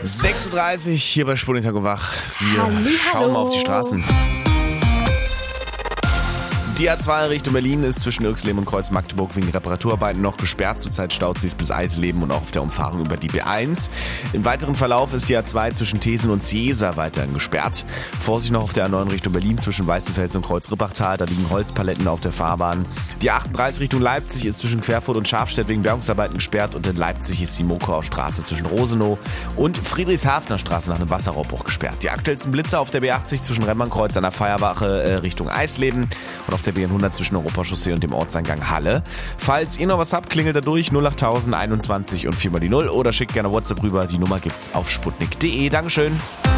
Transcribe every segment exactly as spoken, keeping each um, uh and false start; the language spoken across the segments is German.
sechs Uhr dreißig hier bei Sputnik Tag und Wach. Wir Hallihallo. schauen mal auf die Straßen. Die A zwei Richtung Berlin ist zwischen Irxleben und Kreuz Magdeburg wegen Reparaturarbeiten noch gesperrt. Zurzeit staut sich bis Eisleben und auch auf der Umfahrung über die B eins. Im weiteren Verlauf ist die A zwei zwischen Thesen und Ciesa weiterhin gesperrt. Vorsicht noch auf der A neun Richtung Berlin zwischen Weißenfels und Kreuz-Rippachtal. Da liegen Holzpaletten auf der Fahrbahn. Die achtunddreißig Richtung Leipzig ist zwischen Querfurt und Schafstedt wegen Bergungsarbeiten gesperrt. Und in Leipzig ist die Mokauer Straße zwischen Rosenow und Friedrichshafener Straße nach einem Wasserrohrbruch gesperrt. Die aktuellsten Blitzer auf der B achtzig zwischen Remmernkreuz an der Feierwache äh, Richtung Eisleben und auf der B hundert zwischen Europachaussee und dem Ortseingang Halle. Falls ihr noch was habt, klingelt da durch null acht tausend einundzwanzig und vier mal die null oder schickt gerne WhatsApp rüber. Die Nummer gibt's auf sputnik punkt de. Dankeschön.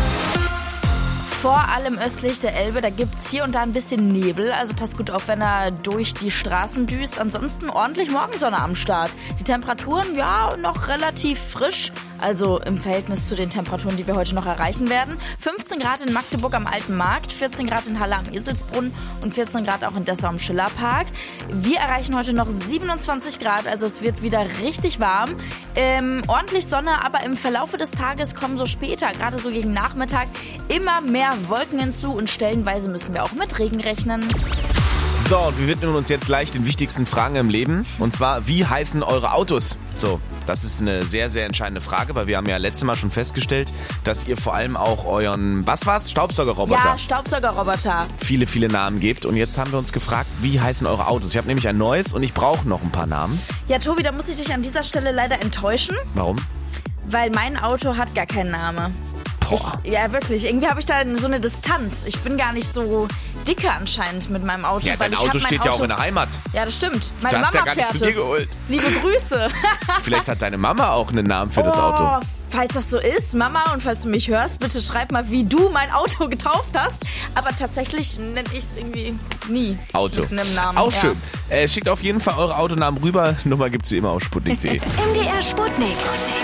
Vor allem östlich der Elbe, da gibt's hier und da ein bisschen Nebel, also passt gut auf, wenn er durch die Straßen düst. Ansonsten ordentlich Morgensonne am Start. Die Temperaturen, ja, noch relativ frisch, also im Verhältnis zu den Temperaturen, die wir heute noch erreichen werden. fünfzehn Grad in Magdeburg am Alten Markt, vierzehn Grad in Halle am Eselsbrunn und vierzehn Grad auch in Dessau am Schillerpark. Wir erreichen heute noch siebenundzwanzig Grad, also es wird wieder richtig warm. Ähm, ordentlich Sonne, aber im Verlaufe des Tages kommen so später, gerade so gegen Nachmittag, immer mehr Wolken hinzu und stellenweise müssen wir auch mit Regen rechnen. So, und wir widmen uns jetzt gleich den wichtigsten Fragen im Leben. Und zwar, wie heißen eure Autos? So, das ist eine sehr, sehr entscheidende Frage, weil wir haben ja letztes Mal schon festgestellt, dass ihr vor allem auch euren, was war's? Staubsaugerroboter. Ja, Staubsaugerroboter. Viele, viele Namen gebt. Und jetzt haben wir uns gefragt, wie heißen eure Autos? Ich habe nämlich ein neues und ich brauche noch ein paar Namen. Ja, Tobi, da muss ich dich an dieser Stelle leider enttäuschen, Warum? weil mein Auto hat gar keinen Namen. Boah. Ich, ja, wirklich. Irgendwie habe ich da so eine Distanz. Ich bin gar nicht so dicke anscheinend mit meinem Auto. Ja, weil dein ich Auto hab mein steht Auto, ja auch in der Heimat. Ja, das stimmt. Meine Du hast Mama ja gar nicht fährt zu dir es. geholt. Liebe Grüße. Vielleicht hat deine Mama auch einen Namen für das Auto. Oh, falls das so ist, Mama, und falls du mich hörst, bitte schreib mal, wie du mein Auto getauft hast. Aber tatsächlich nenne ich es irgendwie nie Auto. mit einem Namen. Auch ja. schön. Äh, schickt auf jeden Fall eure Autonamen rüber. Nummer gibt's wie immer auf sputnik punkt de. M D R Sputnik.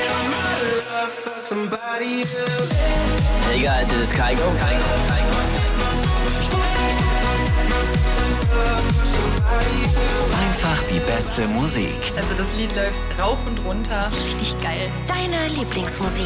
Hey guys, this is Kygo. Kygo. Einfach die beste Musik. Also das Lied läuft rauf und runter. Richtig geil. Deine Lieblingsmusik.